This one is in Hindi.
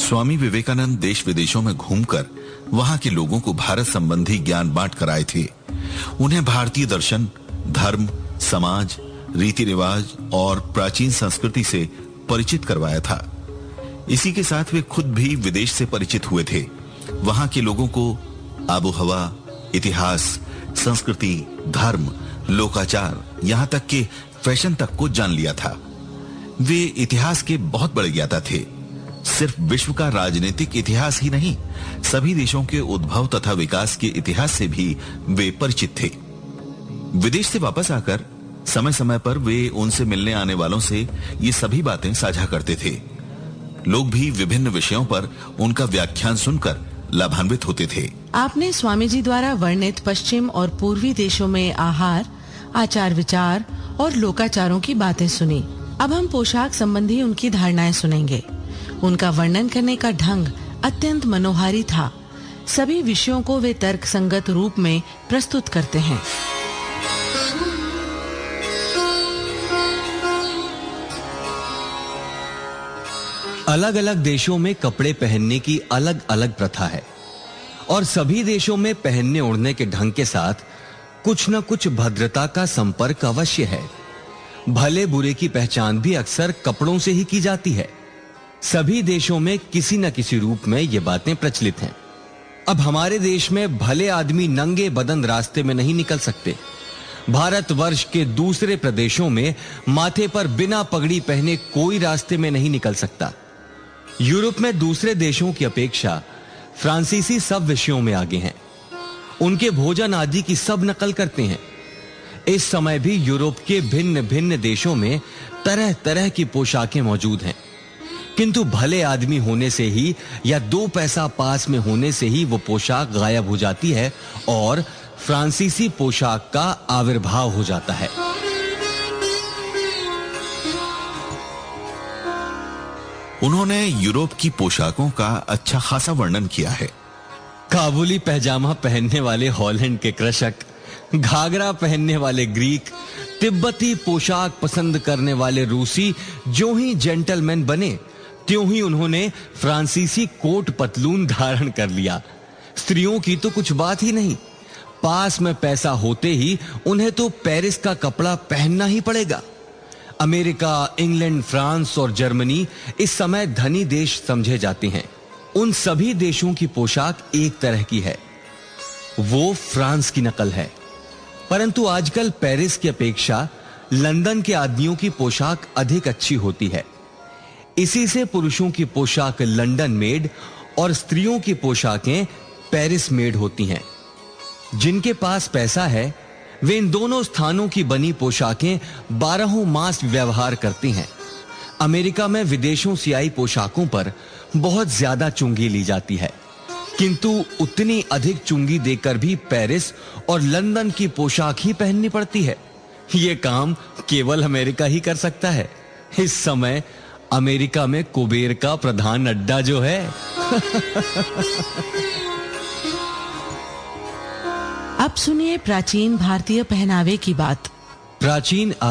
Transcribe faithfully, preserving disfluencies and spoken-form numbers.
स्वामी विवेकानंद देश विदेशों में घूमकर वहां के लोगों को भारत संबंधी ज्ञान बांट कर आए थे। उन्हें भारतीय दर्शन, धर्म, समाज, रीति रिवाज और प्राचीन संस्कृति से परिचित करवाया था। इसी के साथ वे खुद भी विदेश से परिचित हुए थे। वहां के लोगों को आबो हवा, इतिहास, संस्कृति, धर्म, लोकाचार, यहां तक कि फैशन तक को जान लिया था। वे इतिहास के बहुत बड़े ज्ञाता थे। सिर्फ विश्व का राजनीतिक इतिहास ही नहीं, सभी देशों के उद्भव तथा विकास के इतिहास से भी वे परिचित थे। विदेश से वापस आकर समय समय पर वे उनसे मिलने आने वालों से ये सभी बातें साझा करते थे। लोग भी विभिन्न विषयों पर उनका व्याख्यान सुनकर लाभान्वित होते थे। आपने स्वामी जी द्वारा वर्णित पश्चिम और पूर्वी देशों में आहार, आचार विचार और लोकाचारों की बातें सुनी। अब हम पोशाक संबंधी उनकी धारणाएं सुनेंगे। उनका वर्णन करने का ढंग अत्यंत मनोहारी था। सभी विषयों को वे तर्कसंगत रूप में प्रस्तुत करते हैं। अलग अलग देशों में कपड़े पहनने की अलग अलग प्रथा है और सभी देशों में पहनने ओढ़ने के ढंग के साथ कुछ न कुछ भद्रता का संपर्क अवश्य है। भले बुरे की पहचान भी अक्सर कपड़ों से ही की जाती है। सभी देशों में किसी न किसी रूप में ये बातें प्रचलित हैं। अब हमारे देश में भले आदमी नंगे बदन रास्ते में नहीं निकल सकते। भारतवर्ष के दूसरे प्रदेशों में माथे पर बिना पगड़ी पहने कोई रास्ते में नहीं निकल सकता। यूरोप में दूसरे देशों की अपेक्षा फ्रांसीसी सब विषयों में आगे हैं। उनके भोजन आदि की सब नकल करते हैं। इस समय भी यूरोप के भिन्न भिन्न देशों में तरह तरह की पोशाकें मौजूद हैं, किंतु भले आदमी होने से ही या दो पैसा पास में होने से ही वो पोशाक गायब हो जाती है और फ्रांसीसी पोशाक का आविर्भाव हो जाता है। उन्होंने यूरोप की पोशाकों का अच्छा खासा वर्णन किया है। काबुली पैजामा पहनने वाले हॉलैंड के कृषक, घाघरा पहनने वाले ग्रीक, तिब्बती पोशाक पसंद करने वाले रूसी जो ही जेंटलमैन बने, त्यों ही उन्होंने फ्रांसीसी कोट पतलून धारण कर लिया। स्त्रियों की तो कुछ बात ही नहीं। पास में पैसा होते ही उन्हें तो पेरिस का कपड़ा पहनना ही पड़ेगा। अमेरिका, इंग्लैंड, फ्रांस और जर्मनी इस समय धनी देश समझे जाते हैं। उन सभी देशों की पोशाक एक तरह की है, वो फ्रांस की नकल है। परंतु आजकल पेरिस की अपेक्षा लंदन के आदमियों की पोशाक अधिक अच्छी होती है। इसी से पुरुषों की पोशाक लंदन मेड और स्त्रियों की पोशाकें पेरिस मेड होती हैं। जिनके पास पैसा है वे इन दोनों स्थानों की बनी पोशाकें बारहों मास व्यवहार करती हैं। अमेरिका में विदेशों से आई पोशाकों पर बहुत ज्यादा चुंगी ली जाती है, किंतु उतनी अधिक चुंगी देकर भी पेरिस और लंदन की पोशाक ही पहननी पड़ती है। यह काम केवल अमेरिका ही कर सकता है। इस समय अमेरिका में कुबेर का प्रधान अड्डा जो है अब सुनिए प्राचीन भारतीय पहनावे की बात। प्राचीन